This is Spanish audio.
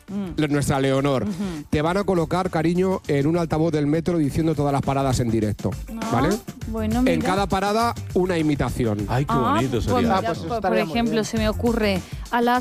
nuestra Leonor. Te van a colocar, cariño, en un altavoz del metro diciendo todas las paradas en directo, ¿vale? Bueno, mira. En cada parada una imitación. Ay, qué bonito pues sería. mira, pues eso por estaría muy ejemplo, bien. se me ocurre a las